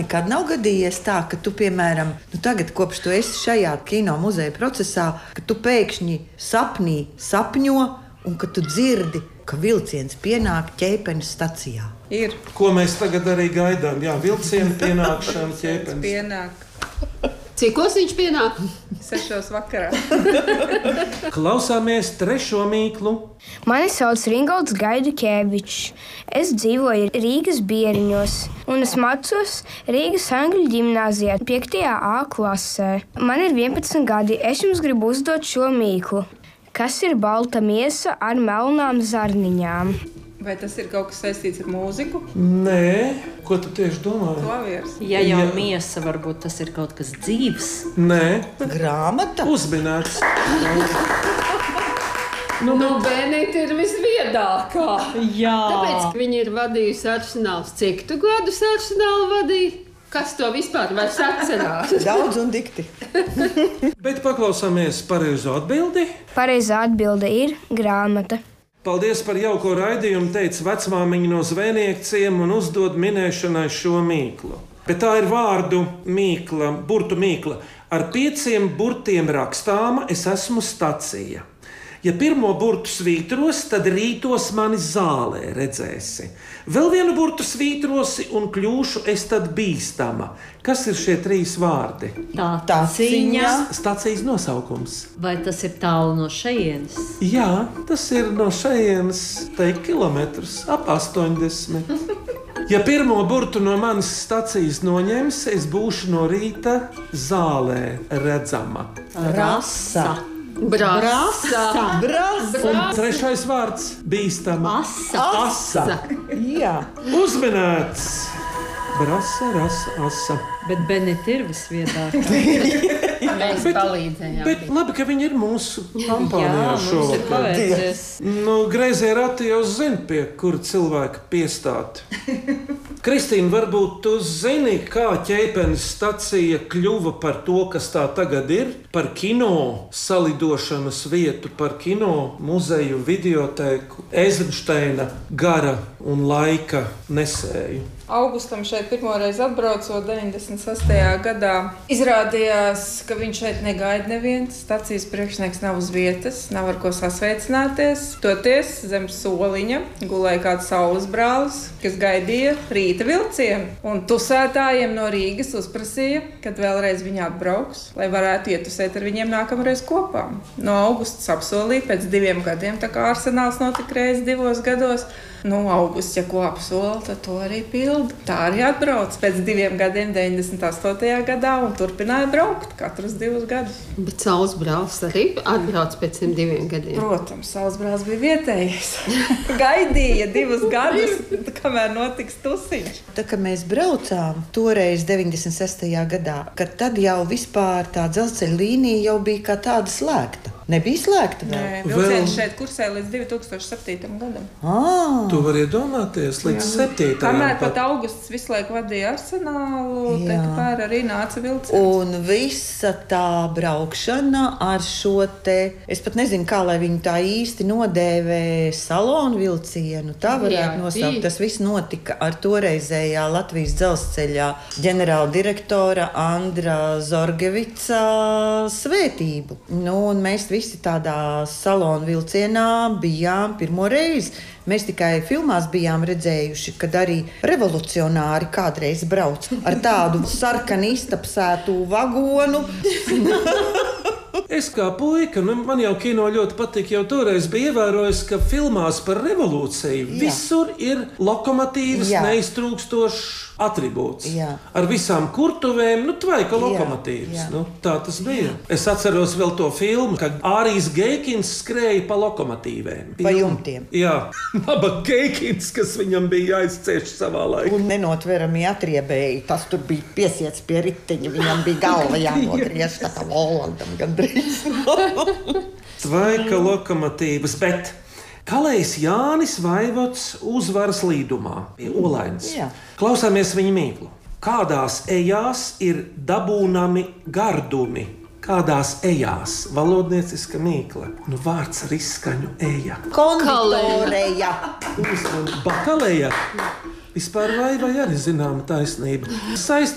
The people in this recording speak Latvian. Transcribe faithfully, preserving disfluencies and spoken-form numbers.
nekad nav gadījies tā, ka tu, piemēram, nu tagad, kopš tu esi šajā kino muzeja procesā, ka tu pēkšņi sapnī sapņo un ka tu dzirdi, ka vilciens pienāk Ķēpenes stacijā? Ir. Ko mēs tagad arī gaidām? Jā, vilciena pienākšana Ķēpenes. Pienāk. Cikos viņš pienāk? Sešos vakarā. Klausāmies trešo mīklu. Mani sauc Ringolds Gaidukevičs. Es dzīvoju Rīgas Bieriņos un es mācos Rīgas Angļu ģimnāzijā piektajā A klasē. Man ir vienpadsmit gadi. Es jums gribu uzdot šo mīklu. Kas ir balta miesa ar melnām zarniņām? Vai tas ir kaut kas saistīts ar mūziku? Nē, ko tu tieši domāji? Klavieres. Ja jau Jā. miesa, varbūt tas ir kaut kas dzīves. Nē, Grāmata? uzminēts. Nu, nu Benita ir visviedākā. Jā. Tāpēc, ka viņa ir vadījusi Arsenāls. Cik tu gadus Arsenālu vadīji? Kas to vispār vairs atcerās? Daudz un dikti. Bet paklausāmies pareizo atbildi. Pareizā atbilde ir grāmata. Paldies par jauko raidījumu, teica vecmāmiņa no Zvēnieka ciema un uzdod minēšanai šo mīklu. Bet tā ir vārdu mīkla, burtu mīkla. Ar pieciem burtiem rakstāma es esmu stacija. Ja pirmo burtu svītros, tad rītos mani zālē redzēsi. Vēl vienu burtu svītrosi un kļūšu es tad bīstama. Kas ir šie trīs vārdi? Tā ciņa. Stacijas nosaukums. Vai tas ir tālu no šejienes? Jā, tas ir no šejienes teikt kilometrus, ap astoņdesmit. Ja pirmo burtu no manas stacijas noņems, es būšu no rīta zālē redzama. Rasa. Brasa. Brasa. Un trešais vārds - bīstama. Asa. Asa. Jā. Uzminēts. Brasa, rasa, asa. Bet Benita ir visviedākā. Mēs palīdzējām. Bet labi, ka viņi ir mūsu kompānijā Jā, mums ir šovakar. paveicies. Nu, greizie rati jau zina, pie kura cilvēka piestāt. Kristīna, varbūt tu zini, kā Ķēpenes stacija kļuva par to, kas tā tagad ir? Par kino salidošanas vietu, par kino muzeju, videotēku, Eizenšteina gara un laika nesēju. Augustam šeit pirmoreiz atbraucot deviņdesmit sastajā gadā. Izrādījās, ka viņš šeit negaida neviens. Stacijas priekšnieks nav uz vietas, nav ar ko sasveicināties. Toties zem soliņa gulēja kāds saules brālis, kas gaidīja rīta vilcienu. Un tusētājiem no Rīgas uzprasīja, kad vēlreiz viņi atbrauks, lai varētu ietusēt ar viņiem nākamreiz kopā. No Augusta apsolīja pēc diviem gadiem, tā kā Arsenāls notika reiz divos gados. Nu, Augusts, ja ko apsola, tad to arī pilda. Tā arī atbrauc pēc diviem gadiem, deviņdesmit astotajā gadā, un turpināja braukt katrus divus gadus. Bet saules brālis arī atbrauc pēc tiem diviem gadiem. Protams, saules brālis bija vietējais. Gaidīja divus gadus, kamēr notiks tusiņš. Tā kā mēs braucām toreiz deviņdesmit sestajā gadā, kad tad jau vispār tā dzelzceļa līnija jau bija kā tāda slēgta. Nebija slēgta vēl? Nē, vilciens šeit kursē līdz divi tūkstoši septītajam gadam. Ah, Tu vari iedomāties līdz septītajam. Kamēr pat Augusts visu laiku vadīja Arsenālu, Jā. tikmēr arī nāca vilciens. un visa tā braukšana ar šo te, es pat nezinu, kā lai viņu tā īsti nodēvē, salonu vilcienu, tā varētu Jā, nosaukt. bija. Tas viss notika ar toreizējā Latvijas dzelzceļā ģenerāla direktora Andra Zorgevica svētību. Nu, un mēs visi tādā salonu vilcienā bijām pirmo reizi. Mēs tikai filmās bijām redzējuši, kad arī revolucionāri kādreiz brauc ar tādu sarkanu iztapsētu vagonu. Es kā puika, nu, man jau kino ļoti patīk, jau toreiz bija ievērojis, ka filmās par revolūciju Jā. visur ir lokomotīvas, Jā. neiztrūkstošs atribūts. Jā. Ar visām kurtuvēm, nu, tvaika Jā, lokomotīvas. jā. Nu, tā tas bija. Es atceros vēl to filmu, kad Ārijs Geikins skrēja pa lokomotīvēm. Pa jumtiem. Jā, Naba Geikins, kas viņam bija jāizcieš savā laikā. Un nenotverami atriebēji. Tas tur bija piesiets pie riteņa. Viņam bija galva jānogriež tā kā Volandam gandrīz. Tvaika lokomotīvas, bet Kalējs Jānis Vaivods uzvaras līdumā pie Olainas. Jā. Klausāmies viņa mīklu. Kādās ejās ir dabūnami gardumi? Kādās ejās? Valodnieciska mīkla. Nu, vārds ar izskaņu eja. Konditoreja. Uzman, bakaleja. Vispār vai, vai arī zināma taisnība. Saist